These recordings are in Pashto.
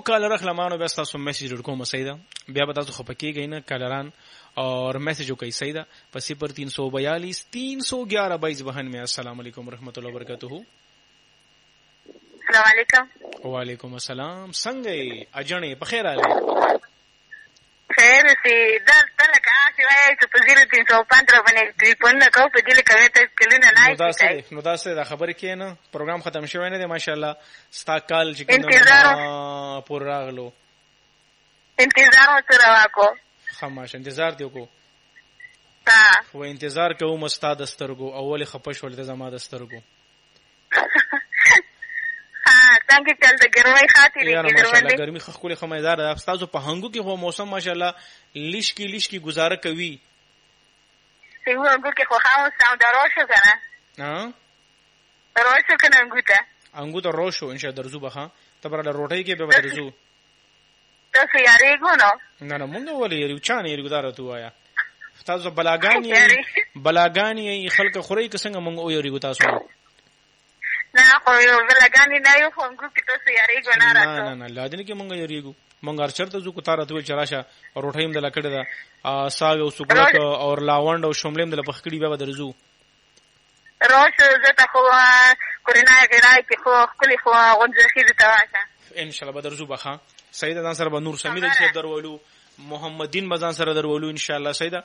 کال رخلمانو بیا تاسو میسج ورکوم سیدا بیا به تاسو خپکیږئ نه کالران اور میسج وکړئ سیدا په 0342 311 22 میں. السلام علیکم ورحمۃ اللہ وبرکاتہ. السلام علیکم. وعلیکم السلام. څنګه اجنه په خیر اله؟ خیر سي دلته کاسي وای چې په 0315 باندې ټلیفون نکاو په دې کې ته کلینه نه نو دا څه خبرې کینې پروګرام ختم شوی نه دی ماشاءالله ستا کال چې کنه پور راغلو انتظار وتره واکو خاموش انتظار دی کو ها و انتظار کوم استاد سترګو اول خپش ولته زما د سترګو څنګه چل د ګرمۍ خاطر کې ماشاءالله ګرمي خخولي خمایدار استادو په هنګو کې هو موسم ماشاءالله لیش کی گزاره کوي څنګه هنګو کې خو خاص ساوند راشه کنه ها راشه کنه انګو ته روشو ان شاء الله درزو بخا تبره روټي کې به درزو تاسو یاري ګونو نه مونږ ولې یو چانه یې گزاره تو آیا تاسو بلاګانی خلک خوري که څنګه مونږ او یو تاسو نه خو یو بلاګانی نه یو هنګو کې تاسو یاري ګونه راځو نه لادنه کې مونږ یریګو مونږ ارچرته زو کو تاره تو چراشه روټیم د لکړه دا ساګ او سګلک او لاوند او شوملیم د لپخکړي به درزو روش زته خو کورنا غیرای کې خو خپل خو غونځخې د تواشه ان شاء الله به درزو بخا سیدا ځان سره به نور سمیر چې درولو محمدین بزان سره درولو ان شاء الله سیدا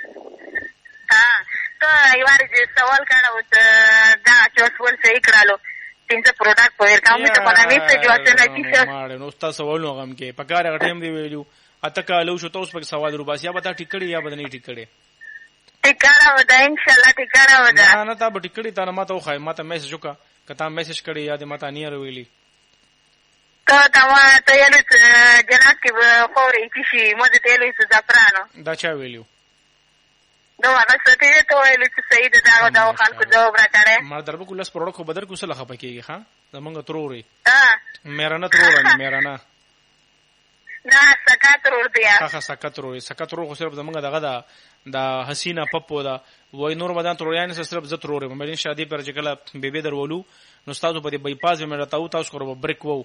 ته یوار چې سوال کړه دا چې سوال صحیح کړالو پنځه پروډکټ په ورکاومه ته په نامه څه جوړ نه کیږي ماړ نو تاسو سوال نو غم کې پکاره غټیم دی ویلو اته کالو شو تاسو په سوال روباس یا به تا ټیکړی یا به نه ټیکړی ټیکړه ودا ان شاء الله ټیکړه ودا نه تا به ټیکړی تا نه ماته خو ماته میسج وکړه کته میسج کړی یا د ماته نه ویلی ته ما ته یل جنات کې خورې شي مو دې تل څه زعفرانو دا چا ویلو نو هغه ستې ته ویل چې سید دا خلکو جواب راکړي ما دربه کولس پروډکټ خو بدر کو سره خپکیږي ها زمونږ تروري ها میرانه نه سکاتر ورته ها سکاتر خو صرف زمونږ دغه دا حسینه پپو دا وای نور بدن تروریان سره صرف ز تروري مې شادي پر جګلا بیبي درولو نو تاسو په دې بایپاس مې راټاو تاسو خو بریک وو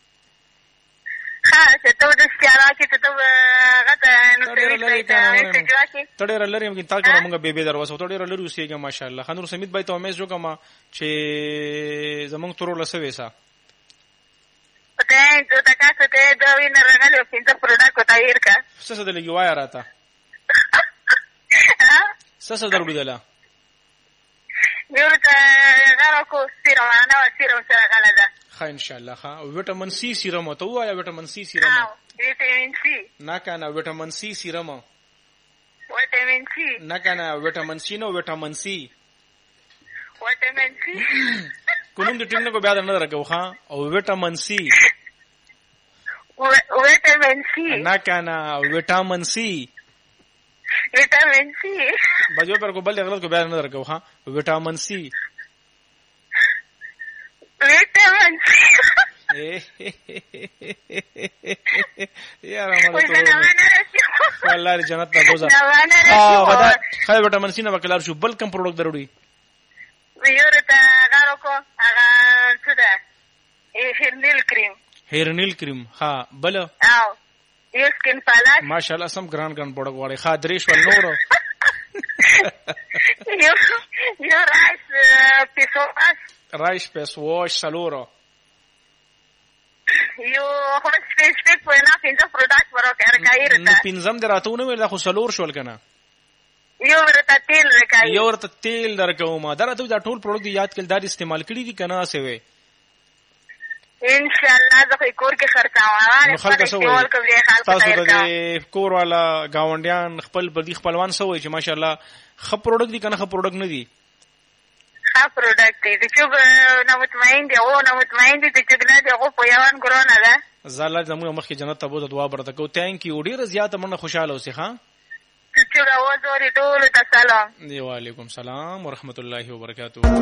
ها چې ته د سیارا کې ته غته نو ته ډېر لري موږ تاسو موږ بیبي دروازه ته ډېر لري اوسېګه ماشاءالله خنور سمیت بای ته مې جو کما چې زمونږ ترور لسه وېسا ته ته تاسو ته دا وینر غلو چې پروډکټ تایر کا څه څه دلګي وای راته څه درولې دلا ورته غره کو سیرم سره غلدا ها ان شاء الله ها وټامین سی سیرم ته وایا وټامین سی سیرم وټامین سی نه کنه وټامین سی سیرم وټامین سی نه کنه وټامین سی نو وټامین سی کوم د ټینګ کو بیا نه راکو ها او وټامین سی نه کنه وټامین سی بجو پر کو بل غلط کو بیا نه راکو ها وټامین سی یار والله جنت ته دوزه ودا خای وټامین سی نه وکلار شو بل کم پروډکټ دروړي ویورته غارو کو هغه څه ده هیرنیل کریم ها بل او یو سکین پالاک ماشاءالله سم ګران پروډکټ وړي ها دریش ول نورو یو رایس پیس واش سالورو یو خو سپیسیفیک وینا پنځه پروډکټ ورکړه کایرته پنځم دراتونه ویل خو سالور شول کنه یو ورته تیل درکوما درته دا ټول پروډکټ یاد کړل دا استعمال کړی کی کنه اسه وي ان شاء الله زه کور کې خرڅاوم خلک استعمال کوي تاسو د کور والا گاونډیان خپل بدی خپلوان سوې چې ماشاءالله خ پروډکټ دي کنه خ پروډکټ نه دي ها پروډکټ دي چې نو مطمئن دي او نو مطمئن دي چې نه دي او په یوان ګرونه ده زاله زموږ مخکې جنت ته بوزه دعا برته کو ثانک یو ډیر زیاته منه خوشاله اوسې ها چې راوځوري ټول ته سلام دی وعلیکم السلام ورحمت الله وبرکاتہ